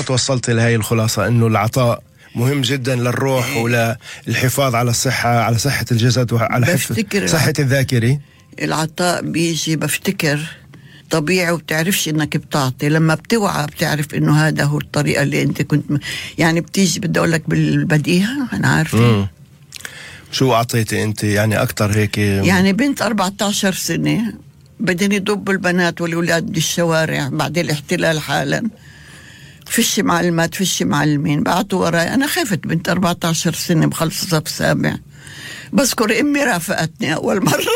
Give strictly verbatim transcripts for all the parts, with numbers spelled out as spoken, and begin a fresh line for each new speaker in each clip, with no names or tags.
توصلت لهي الخلاصة إنه العطاء مهم جدا للروح وللحفاظ على الصحة، على صحة الجسد وعلى حفظ صحة الذاكرة.
العطاء بيجي بفتكر طبيعي، وبتعرفش انك بتعطي. لما بتوعى بتعرف انه هذا هو الطريقة اللي انت كنت م... يعني بتيجي بدي اقول لك بالبديهة. انا عارفة
شو اعطيتي انت يعني اكتر هيك؟
يعني بنت أربعة عشر سنة بدهم يضبوا البنات والولاد بالشوارع بعد الاحتلال حالا، فيش معلمات فيش معلمين، بعتوا وراي. انا خفت، بنت أربعة عشر سنة مخلصة صف سابع. بذكر امي رافقتني اول مرة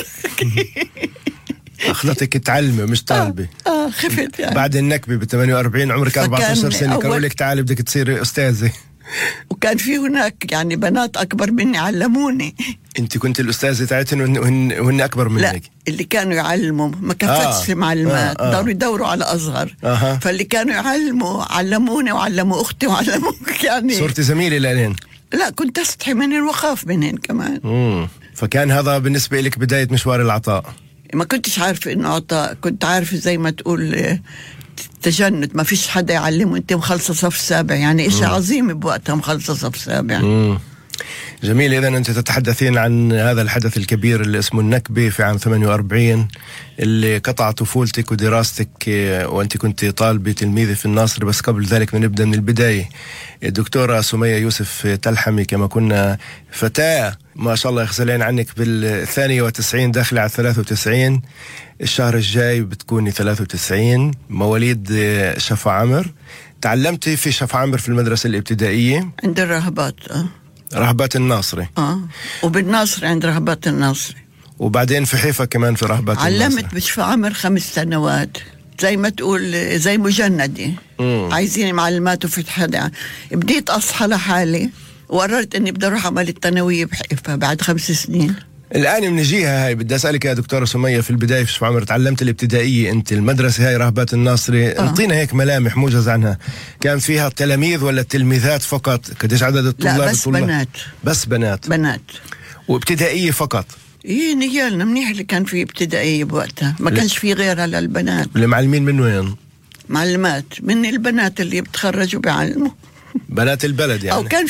أخذتك تعلمي مش طالبة.
آه, آه خفت يعني.
بعد النكبة ب ثمانية وأربعين عمرك أربعة عشر سنة قالوا لك تعالي بدك تصيري أستاذة.
وكان في هناك يعني بنات أكبر مني علموني.
أنت كنت الأستاذة تاعتهم وهن, وهن أكبر منك؟
لا، اللي كانوا يعلموا ما كفتش آه. معلمات آه. آه. دوروا يدوروا على أصغر. آه. فاللي كانوا يعلموا علموني وعلموا أختي وعلموك يعني.
صرت زميلة لألين؟
لا، كنت أستحي منهن وخاف منهن كمان.
مم. فكان هذا بالنسبة لك بداية مشوار العطاء؟
ما كنتش عارفة إنه عطاء، كنت عارفة زي ما تقول تجند. ما فيش حدا يعلمه. أنت مخلصة صف سابع يعني إشي عظيم بوقتها، مخلصة صف سابع.
مم. جميل. إذن أنت تتحدثين عن هذا الحدث الكبير اللي اسمه النكبة في عام ثمانية وأربعين اللي قطع طفولتك ودراستك وأنت كنت طالبة تلميذة في الناصر. بس قبل ذلك بنبدأ من البداية. الدكتورة سمية يوسف تلحمي كما كنا فتاة ما شاء الله يخزلين عنك بالثانية وتسعين داخلة على ثلاثة وتسعين. الشهر الجاي بتكوني ثلاثة وتسعين، مواليد شفا عمر. تعلمتي في شفا عمر في المدرسة الابتدائية
عند الرهبات آه.
رهبات الناصري
اه وبالناصر عند رهبات الناصري،
وبعدين في حيفا كمان في رهبات الناصري.
علمت بشفا عمر خمس سنوات زي ما تقول زي مجندة. مم. عايزين معلمات وفتح حدا. بديت أصحى لحالي وقررت اني بدي اروح اعمل الثانويه بحيفا بعد خمس سنين.
الان بنجيها هاي. بدي اسالك يا دكتوره سميه، في البدايه في شفا عمر تعلمت الابتدائيه انت، المدرسه هاي رهبات الناصري. آه. انطينا هيك ملامح موجز عنها. كان فيها تلاميذ ولا تلميذات فقط؟ قديش عدد الطلاب؟
لا، بس
الطلاب؟
بنات.
بس بنات
بنات
وابتدائيه فقط؟
ايه نيالنا منيح اللي كان في ابتدائيه بوقتها، ما كانش في غيرها للبنات.
المعلمين من وين؟
معلمات من البنات اللي بتخرجوا بيعلموا
بنات البلد يعني.
أو كان